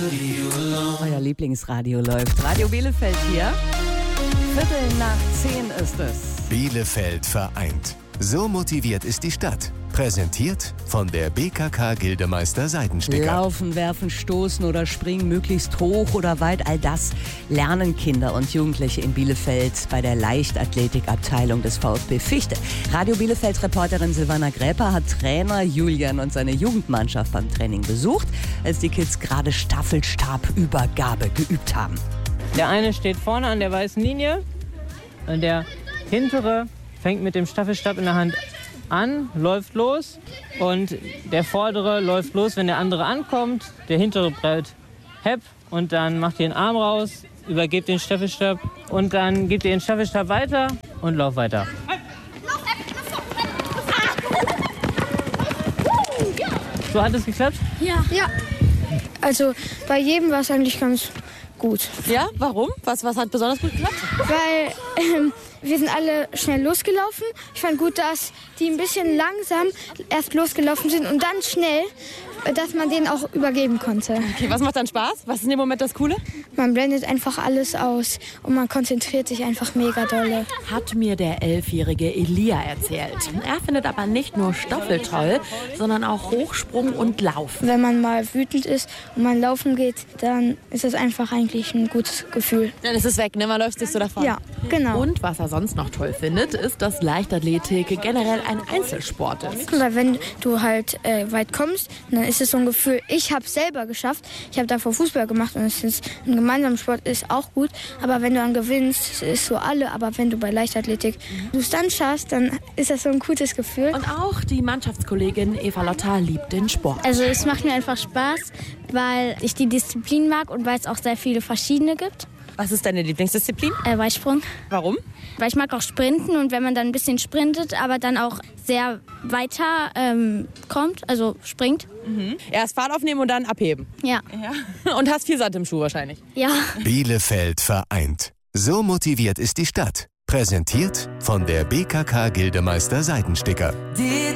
Euer Lieblingsradio läuft. Radio Bielefeld hier. 9:15 ist es. Bielefeld vereint. So motiviert ist die Stadt. Präsentiert von der BKK Gildemeister Seidensticker. Laufen, werfen, stoßen oder springen möglichst hoch oder weit, all das lernen Kinder und Jugendliche in Bielefeld bei der Leichtathletikabteilung des VfB Fichte. Radio Bielefeld-Reporterin Silvana Gräper hat Trainer Julian und seine Jugendmannschaft beim Training besucht, als die Kids gerade Staffelstabübergabe geübt haben. Der eine steht vorne an der weißen Linie und der hintere fängt mit dem Staffelstab in der Hand an, läuft los und der vordere läuft los, wenn der andere ankommt. Der hintere breit Hepp und dann macht ihr den Arm raus, übergebt den Staffelstab und dann gebt ihr den Staffelstab weiter und lauft weiter. So, hat es geklappt? Ja. Also bei jedem war es eigentlich ganz gut. Ja, warum? Was hat besonders gut geklappt? Weil wir sind alle schnell losgelaufen. Ich fand gut, dass die ein bisschen langsam erst losgelaufen sind und dann schnell, dass man denen auch übergeben konnte. Okay, was macht dann Spaß? Was ist in dem Moment das Coole? Man blendet einfach alles aus und man konzentriert sich einfach mega dolle. Hat mir der 11-jährige Elia erzählt. Er findet aber nicht nur Stoffel toll, sondern auch Hochsprung und Laufen. Wenn man mal wütend ist und man laufen geht, dann ist das einfach eigentlich ein gutes Gefühl. Dann ist es weg, ne? Man läuft sich so davon. Ja, genau. Und was er sonst noch toll findet, ist, dass Leichtathletik generell ein Einzelsport ist. Weil wenn du halt weit kommst, dann ist es so ein Gefühl, ich habe es selber geschafft. Ich habe davor Fußball gemacht und es ist ein gemeinsamer Sport, ist auch gut. Aber wenn du dann gewinnst, ist so alle. Aber wenn du bei Leichtathletik du es dann schaffst, dann ist das so ein gutes Gefühl. Und auch die Mannschaftskollegin Eva Lotta liebt den Sport. Also es macht mir einfach Spaß, weil ich die Disziplin mag und weil es auch sehr viele verschiedene gibt. Was ist deine Lieblingsdisziplin? Weitsprung. Warum? Weil ich mag auch Sprinten und wenn man dann ein bisschen sprintet, aber dann auch sehr weiter kommt, also springt. Erst Fahrt aufnehmen und dann abheben. Ja. Und hast viel Sand im Schuh wahrscheinlich. Ja. Bielefeld vereint. So motiviert ist die Stadt. Präsentiert von der BKK Gildemeister Seidensticker.